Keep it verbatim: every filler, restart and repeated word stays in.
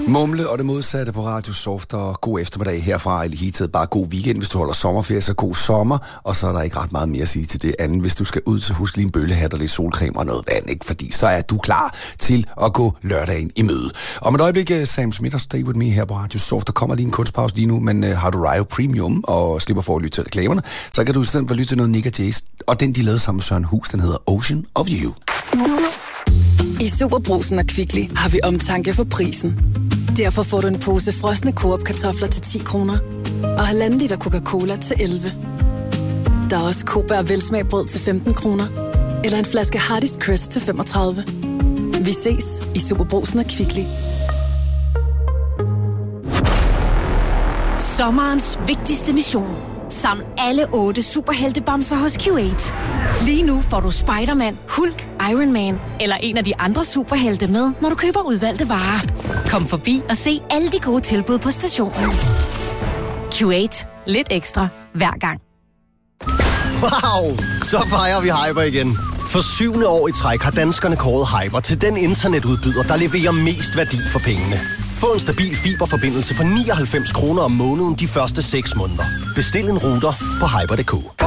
Mumle og det modsatte på Radio Soft, og god eftermiddag herfra, eller hele tiden bare god weekend, hvis du holder sommerferie, så god sommer, og så er der ikke ret meget mere at sige til det andet. Hvis du skal ud, så husk lige en bøllehat og lidt solcreme og noget vand, ikke? Fordi så er du klar til at gå lørdagen i møde. Om et øjeblik, Sam Smith og Stay With Me her på Radio Soft. Der kommer lige en kunstpause lige nu, men uh, har du Rio Premium og slipper for at lytte til reklamerne, så kan du i stedet for at lytte til noget Nick og Jace, og den de lavede sammen med Søren Hus, den hedder Ocean of You. I Superbrugsen og Kvickly har vi omtanke for prisen. Derfor får du en pose frosne Coop-kartofler til ti kroner, og halvanden liter Coca-Cola til elleve. Der er også Cobær velsmagbrød til femten kroner, eller en flaske Hardest Crest til femogtredive. Vi ses i Superbrugsen og Kvickly. Sommerens vigtigste mission. Saml alle otte superheltebamser hos Q otte. Lige nu får du Spider-Man, Hulk, Iron Man eller en af de andre superhelte med, når du køber udvalgte varer. Kom forbi og se alle de gode tilbud på stationen. Q otte. Lidt ekstra hver gang. Wow! Så fejrer vi Hyper igen. For syvende år i træk har danskerne kåret Hyper til den internetudbyder, der leverer mest værdi for pengene. Få en stabil fiberforbindelse for nioghalvfems kroner om måneden de første seks måneder. Bestil en router på hyper punktum d k.